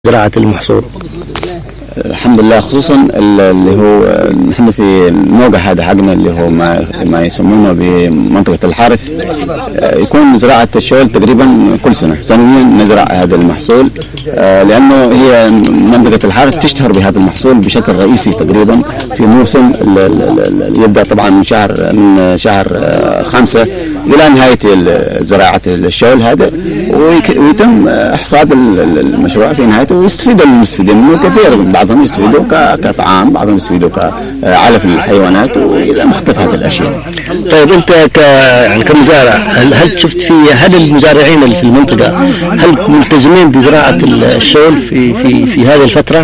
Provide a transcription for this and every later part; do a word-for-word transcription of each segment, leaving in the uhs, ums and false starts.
زراعة المحصول. الحمد لله، خصوصا اللي هو نحن في الموقع هذا حقنا اللي هو ما ما يسمونه بمنطقة الحارث، يكون زراعة الشول تقريبا كل سنة سنويا نزرع هذا المحصول، لأنه هي منطقة الحارث تشتهر بهذا المحصول بشكل رئيسي تقريبا في موسم يبدأ طبعا من شهر من شهر خمسة إلى نهاية زراعة الشول هذا، ويتم إحصاد المشروع في نهايته، ويستفيد المستفيدين منه كثير. بعضهم يستفيدوا كطعام، بعضهم يستفيدوا كعلف للحيوانات وإلى مختلف هذه الأشياء. طيب أنت ك يعني كمزارع، هل, هل شفت في هل المزارعين اللي في المنطقة هل ملتزمين بزراعة الشول في في في هذه الفترة؟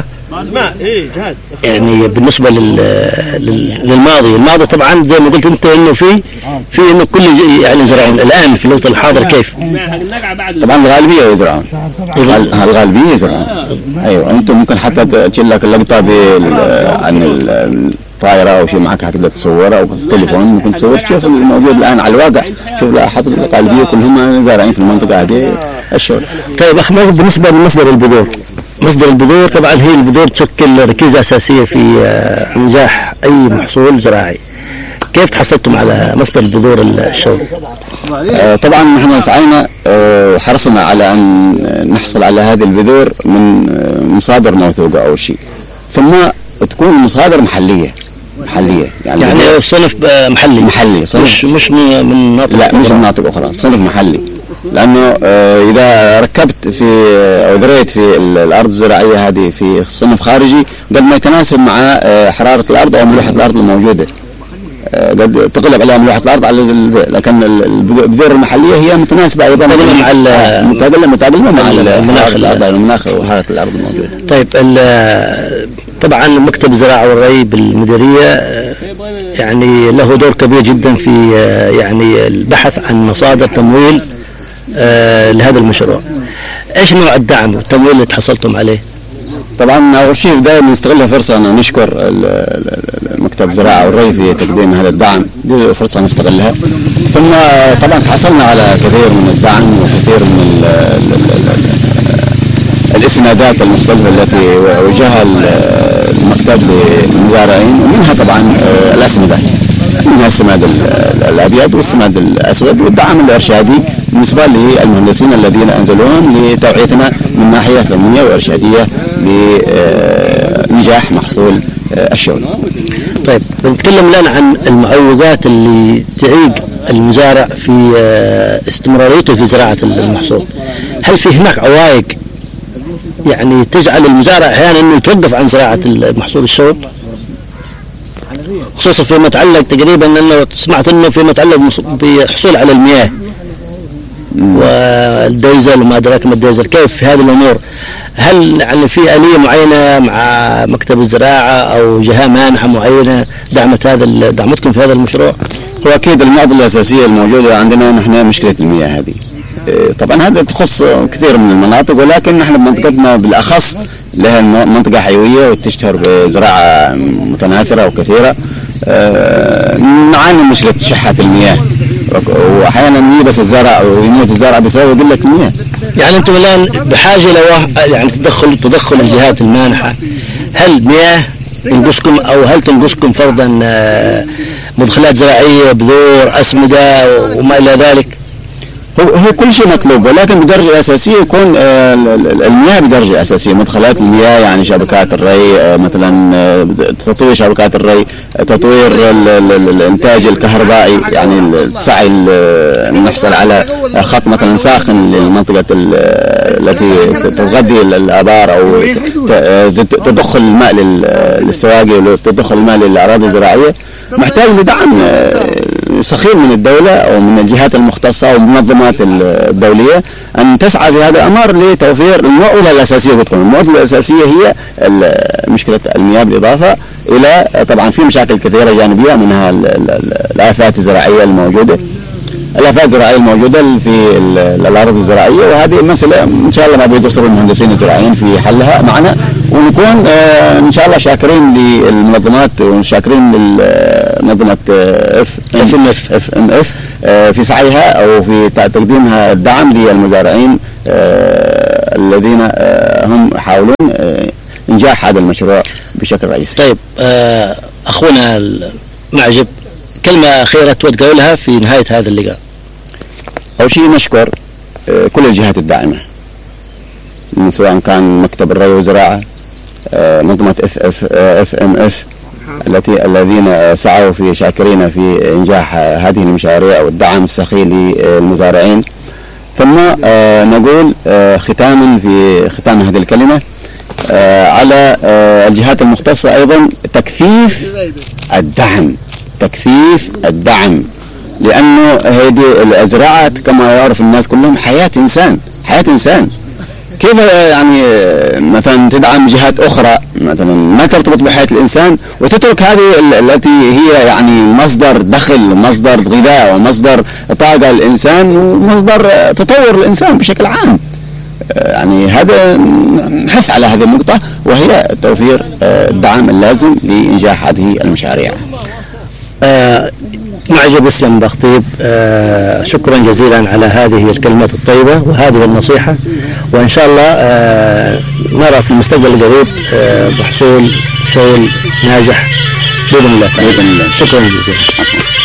يعني بالنسبة لل... للماضي الماضي طبعا زي ما قلت أنت إنه في في إنه كل يعني زراعين. الآن في الوقت الحاضر كيف؟ طبعا الغالبية يزرعون، الغالبية يزرعون. أيوة، أنتم ممكن حتى تشيل لك اللقطة عن الطائرة أو شيء معك هكذا تصورها، أو التليفون ممكن تصور تشوف الموجود الآن على الواقع. شوف لاحظ الغالبية كلهم زارعين في المنطقة هذه الشول. طيب أخ مازن، بالنسبة لمصدر البذور، مصدر البذور طبعا هي البذور تشكل ركيزة أساسية في نجاح أي محصول زراعي. كيف تحصلتم على مصدر البذور الشول؟ آه طبعا نحن سعينا وحرصنا آه على أن نحصل على هذه البذور من آه مصادر موثوقة أول شيء، ثم تكون مصادر محلية محلية يعني يعني صنف محلي محلي صنف مش مش من مناطق لا مش من مناطق أخرى، صنف محلي. لأنه إذا ركبت في أو ذريت في الأرض الزراعية هذه في صنف خارجي قد ما يتناسب مع حرارة الأرض أو ملوحة الأرض الموجودة، قد تغلب عليها ملوحة الأرض على لكن البذور المحلية هي متناسبة أيضا مع متأقلمة متأقلمة مع المناخ الأرض المناخ وحرارة الأرض الموجودة. طيب طبعا مكتب الزراعة والري بالمديرية يعني له دور كبير جدا في يعني البحث عن مصادر تمويل آه لهذا المشروع. ايش نوع الدعم والتمويل اللي تحصلتم عليه؟ طبعا اول شيء دائما نستغلها فرصه ان نشكر مكتب الزراعه والري في تقديم هذا الدعم، دي فرصه نستغلها. ثم طبعا تحصلنا على كثير من الدعم وكثير من ال ال ال الاسنادات المختلفه التي وجهها المكتب للمزارعين، ومنها طبعا الاسمده، منها السماد الابيض والسماد الاسود والدعم الارشادي بالنسبه للمهندسين الذين انزلوهم لتوعيتنا من ناحيه فنيه وارشاديه لنجاح محصول الشول. طيب بنتكلم الان عن المعوقات اللي تعيق المزارع في استمراريته في زراعه المحصول. هل في هناك عوائق يعني تجعل المزارع احيانا انه يتوقف عن زراعه المحصول الشول، خصوصا فيما يتعلق تقريبا انه سمعت انه فيما يتعلق بحصول على المياه والديزل وما ادراك ما الديزل؟ كيف في هذه الامور؟ هل يعني في آلية معينة مع مكتب الزراعة او جهة مانحة معينة دعمت هذا دعمتكم في هذا المشروع؟ هو اكيد المعضلة الاساسية الموجودة عندنا نحن مشكلة المياه هذه. طبعا هذا تخص كثير من المناطق، ولكن نحن بمنطقتنا بالاخص لها منطقة حيوية وتشتهر بزراعة متناثرة وكثيرة. نعاني من مشكلة شحة المياه، واحيانا يبس الزرع ويموت الزرع بسبب قلة المياه. يعني انتم الان بحاجة لو يعني تدخل تدخل الجهات المانحة. هل مياه تنقصكم او هل تنقصكم فرضا مدخلات زراعية، بذور، اسمدة وما الى ذلك؟ هو هو كل شيء مطلوب، ولكن بدرجة أساسية يكون المياه بدرجة أساسية. مدخلات المياه يعني شبكات الري، مثلا تطوير شبكات الري، تطوير الإنتاج الكهربائي، يعني السعي نحصل على خط مثلا ساخن للمنطقة التي تغذي الآبار أو تدخل الماء للسواقي وتدخل الماء للأراضي الزراعية، محتاج لدعم سخير من الدولة أو من الجهات المختصة والمنظمات الدولية أن تسعى في هذا الأمر لتوفير المعضلة الأساسية. بتكون المعضلة الأساسية هي مشكلة المياه، بالإضافة إلى طبعا في مشاكل كثيرة جانبية، منها الآفات الزراعية الموجودة الآفات الزراعية الموجودة في الأراضي الزراعية، وهذه مسألة إن شاء الله ما بيقصر المهندسين الزراعيين في حلها معنا، ونكون إن شاء الله شاكرين للمنظمات وشاكرين لمنظمة اف ام اف اف ام اف في سعيها أو في تقديمها الدعم للمزارعين الذين هم يحاولون إنجاح هذا المشروع بشكل رئيسي. طيب أخونا معجب، كلمة أخيرة تود تقولها في نهاية هذا اللقاء؟ أول شيء نشكر كل الجهات الداعمة، سواء كان مكتب الري والزراعة، منظمة اف اف اف ام اف التي الذين سعوا في شاكرين في إنجاح هذه المشاريع والدعم السخي للمزارعين. ثم نقول ختاما في ختام هذه الكلمة على الجهات المختصة أيضا تكثيف الدعم تكثيف الدعم لأنه هذه الزراعة كما يعرف الناس كلهم حياة إنسان حياة إنسان كيف يعني مثلا تدعم جهات أخرى مثلا ما ترتبط بحياة الإنسان وتترك هذه التي هي يعني مصدر دخل مصدر غذاء ومصدر طاقة للإنسان ومصدر تطور الإنسان بشكل عام. يعني هذا نحث على هذه النقطة وهي توفير الدعم اللازم لإنجاح هذه المشاريع. آه معجب اسلم بخطيب، آه شكرا جزيلا على هذه الكلمات الطيبة وهذه النصيحة، وإن شاء الله آه نرى في المستقبل القريب آه بحصول شغل ناجح بإذن الله تعالى. شكرا جزيلا.